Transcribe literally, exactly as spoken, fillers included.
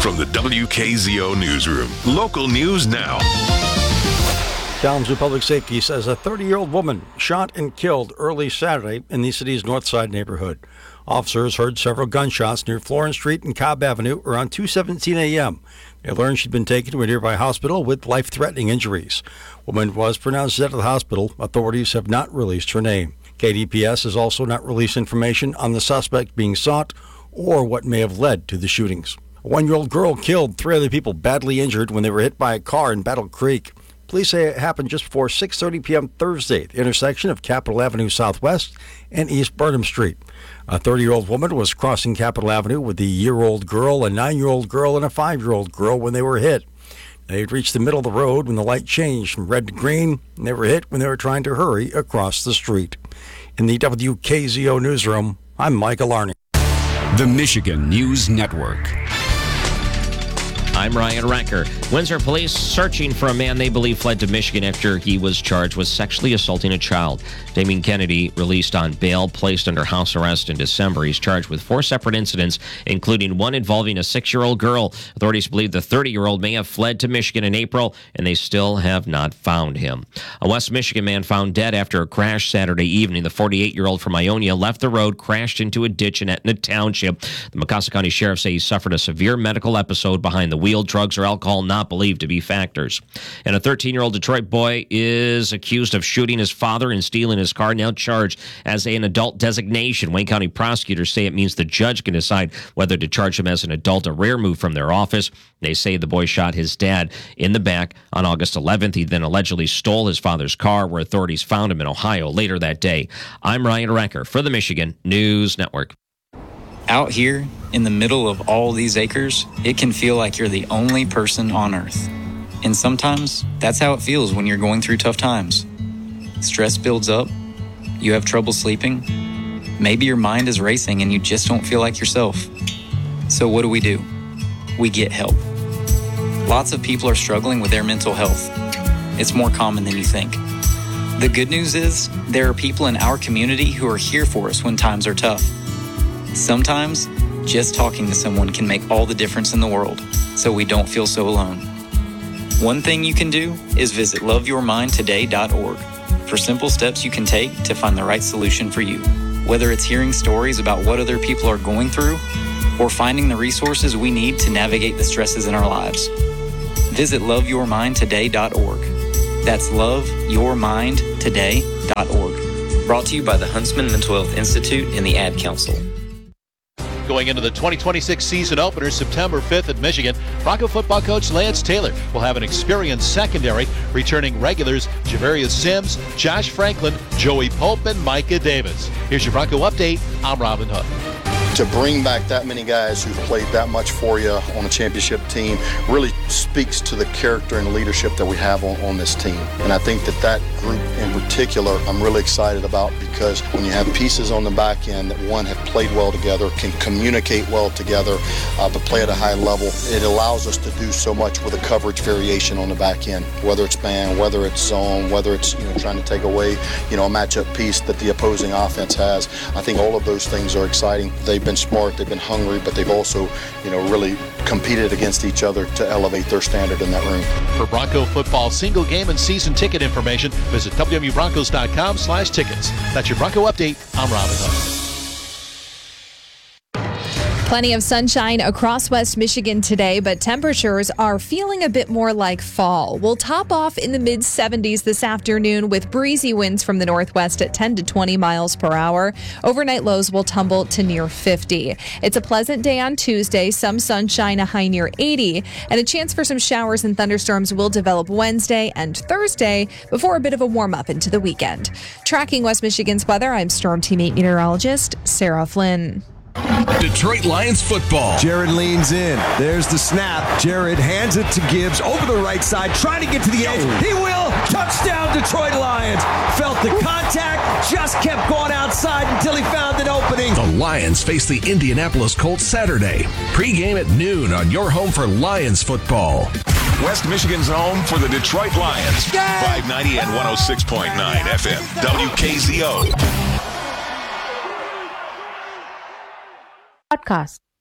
From the W K Z O Newsroom, local news now. Kalamazoo Public Safety says a thirty-year-old woman shot and killed early Saturday in the city's North Side neighborhood. Officers heard several gunshots near Florence Street and Cobb Avenue around two seventeen a.m. They learned she'd been taken to a nearby hospital with life-threatening injuries. Woman was pronounced dead at the hospital. Authorities have not released her name. K D P S has also not released information on the suspect being sought or what may have led to the shootings. A one-year-old girl killed, three other people badly injured when they were hit by a car in Battle Creek. Police say it happened just before six thirty p.m. Thursday at the intersection of Capitol Avenue Southwest and East Burnham Street. A thirty-year-old woman was crossing Capitol Avenue with a year-old girl, a nine-year-old girl, and a five-year-old girl when they were hit. They had reached the middle of the road when the light changed from red to green, and they were hit when they were trying to hurry across the street. In the W K Z O Newsroom, I'm Michael Arney. The Michigan News Network. I'm Ryan Recker. Windsor police searching for a man they believe fled to Michigan after he was charged with sexually assaulting a child. Damien Kennedy, released on bail, placed under house arrest in December. He's charged with four separate incidents, including one involving a six-year-old girl. Authorities believe the thirty-year-old may have fled to Michigan in April, and they still have not found him. A West Michigan man found dead after a crash Saturday evening. The forty-eight-year-old from Ionia left the road, crashed into a ditch in Etna Township. The Mecosta County Sheriff say he suffered a severe medical episode behind the wheel. Drugs or alcohol not believed to be factors. And a thirteen-year-old Detroit boy is accused of shooting his father and stealing his car, now charged as an adult designation. Wayne County prosecutors say it means the judge can decide whether to charge him as an adult, a rare move from their office. They say the boy shot his dad in the back on August eleventh. He then allegedly stole his father's car, where authorities found him in Ohio later that day. I'm Ryan Recker for the Michigan News Network. Out here, in the middle of all these acres, it can feel like you're the only person on Earth. And sometimes, that's how it feels when you're going through tough times. Stress builds up, you have trouble sleeping, maybe your mind is racing and you just don't feel like yourself. So what do we do? We get help. Lots of people are struggling with their mental health. It's more common than you think. The good news is, there are people in our community who are here for us when times are tough. Sometimes, just talking to someone can make all the difference in the world, so we don't feel so alone. One thing you can do is visit love your mind today dot org for simple steps you can take to find the right solution for you. Whether it's hearing stories about what other people are going through, or finding the resources we need to navigate the stresses in our lives. Visit love your mind today dot org. That's love your mind today dot org. Brought to you by the Huntsman Mental Health Institute and the Ad Council. Going into the twenty twenty-six season opener September fifth at Michigan, Bronco football coach Lance Taylor will have an experienced secondary, returning regulars Javarius Sims, Josh Franklin, Joey Pope, and Micah Davis. Here's your Bronco update. I'm Robin Hood. To bring back that many guys who've played that much for you on a championship team really speaks to the character and leadership that we have on, on this team. And I think that that group in particular, I'm really excited about, because when you have pieces on the back end that, one, have played well together, can communicate well together, uh, but play at a high level, it allows us to do so much with a coverage variation on the back end, whether it's man, whether it's zone, whether it's, you know, trying to take away, you know, a matchup piece that the opposing offense has. I think all of those things are exciting. They've been smart, they've been hungry, but they've also, you know, really competed against each other to elevate their standard in that room. For Bronco football single game and season ticket information, visit W M U Broncos dot com slash tickets. That's your Bronco update. I'm Robin Hood. Plenty of sunshine across West Michigan today, but temperatures are feeling a bit more like fall. We'll top off in the mid seventies this afternoon with breezy winds from the northwest at ten to twenty miles per hour. Overnight lows will tumble to near fifty. It's a pleasant day on Tuesday, some sunshine, a high near eighty, and a chance for some showers and thunderstorms will develop Wednesday and Thursday before a bit of a warm up into the weekend. Tracking West Michigan's weather, I'm Storm Team eight meteorologist Sarah Flynn. Detroit Lions football. Jared leans in. There's the snap. Jared hands it to Gibbs over the right side, trying to get to the edge. He will. Touchdown, Detroit Lions. Felt the contact, just kept going outside until he found an opening. The Lions face the Indianapolis Colts Saturday. Pre-game at noon on your home for Lions football. West Michigan's home for the Detroit Lions. five ninety and one oh six point nine F M. W K Z O. Podcast.